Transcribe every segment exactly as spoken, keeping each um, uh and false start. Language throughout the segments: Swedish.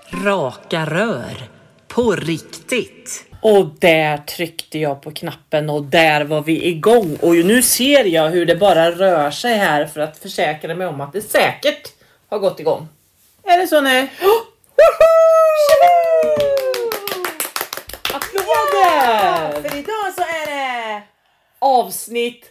Raka rör. På riktigt. Och där tryckte jag på knappen och där var vi igång. Och nu ser jag hur det bara rör sig här för att försäkra mig om att det säkert har gått igång. Är det så nu? Applåder! Ja, för idag så är det Avsnitt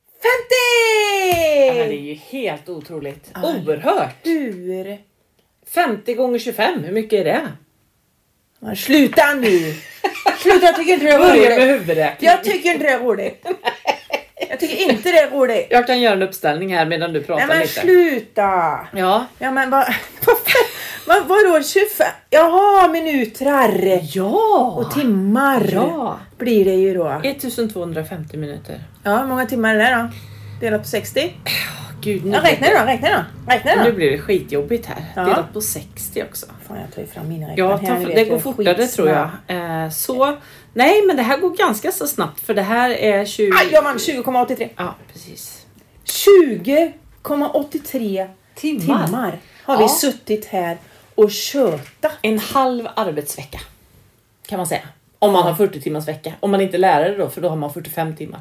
femtio! Det här är ju helt otroligt. Ja. Oerhört. Hur? femtio gånger tjugofem, hur mycket är det? Men sluta nu! Sluta, jag tycker inte det är Börja med roligt. huvudräkning. Jag tycker inte det är roligt. Jag tycker inte det är roligt. Jag kan göra en uppställning här medan du pratar Nej men lite. sluta! Ja. Ja men vad... Vad vadå tjugofem? Jaha, minuter. Ja. Och timmar. Ja. Blir det ju då. ettusentvåhundrafemtio minuter. Ja, hur många timmar är det då? Delat på sextio? Gud, nu Ja, räkna då, räkna då. Räkna Nu då. blir det skitjobbigt här. Ja. Delat på sextio också. Fan, jag tar ju fram mina räknare Ja, här. ta, ni vet, det jag går är fortare skitsnabb. tror jag. Eh, så, nej men det här går ganska så snabbt för det här är tjugo... Aj, ja man, tjugo komma åttiotre. Ja, precis. tjugo komma åttiotre Timmar. timmar har vi Ja. suttit här och köta. En halv arbetsvecka kan man säga. Om man har fyrtio timmars vecka. Om man inte är lärare då, för då har man fyrtiofem timmar.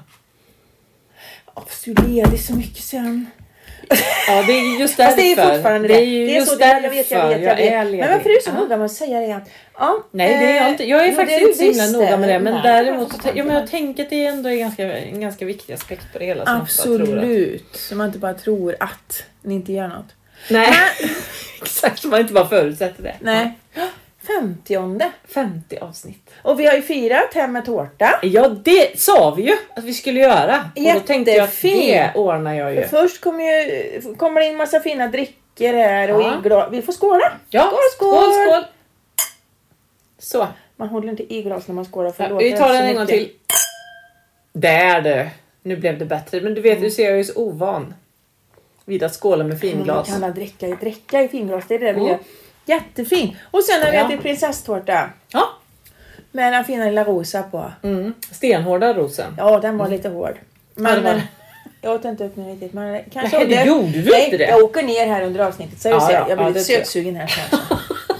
Ja, fast du är ledig så mycket sen. Ja, det är just därför. Fast det är fortfarande det. Det är ju det är just så, det, jag vet, jag därför vet, jag vet. är ledig. Men varför är du så Ja. noga med att säga det? Att, ja, Nej, det är jag inte. Jag är jo, faktiskt det inte så himla visst noga med det. Men Nej. däremot så ja, men jag tänker att det ändå är ganska, en ganska viktig aspekt på det hela. Som jag bara tror att- Absolut. Så man inte bara tror att ni inte gör något. Nej, exakt. Så man inte bara förutsätter det. Nej. femtionde. femtio avsnitt. Och vi har ju firat hem med tårta. Ja, det sa vi ju att vi skulle göra. Och då tänkte jag att det Jättefint. ordnar jag ju. För först kommer, ju, kommer det in massa fina drickor här och Ja. i glas. Vi får skåla. Ja, skål, skål, skål. skål. Så, Man håller inte i glas när man skålar. För ja, låter vi det tar så den en gång mycket. till. Där du. Nu blev det bättre. Men du vet, du ser jag är ju så ovan vid att skåla med finglas. Man kan dricka i, dricka i finglas. Det är det vi Mm. gör. Jättefin. Och sen har vi Ja. ätit prinsesstårta. Ja. Med den fina lilla rosa på. Mm. Stenhårda rosen. Ja, den var lite hård. Men Ja, det var men det. jag åt inte upp den riktigt. Men kanske Nej, det åt gjorde du Nej, inte det. jag åker ner här under avsnittet. Så jag, Ja, ser, ja, jag blir ja, lite det tror jag. sötsugen här kanske.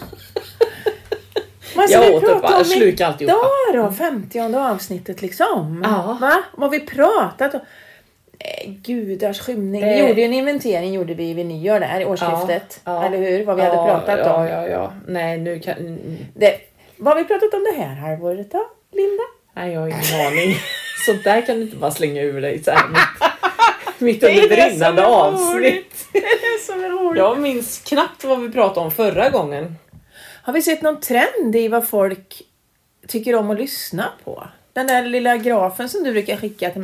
Men Jag ska vi åt upp prata bara, om sluka alltihopa. idag då? femtionde avsnittet liksom. Ja. Va? Vad har vi pratat om? Eh, gudars skymning. Vi Det- gjorde ju en inventering gjorde vi vid nyår där i årsskiftet. Ja, ja. Eller hur? Vad vi ja, hade pratat ja, om. Ja, ja, Nej, nu kan... mm, Det, vad har vi pratat om det här halvåret då, Linda? Nej, jag har ingen aning. Så där kan du inte bara slänga ur dig så här mitt, mitt Det är under det som brinnande är avsnitt. roligt. Det är det som är roligt. Jag minns knappt vad vi pratade om förra gången. Har vi sett någon trend i vad folk tycker om att lyssna på? Den där lilla grafen som du brukar skicka till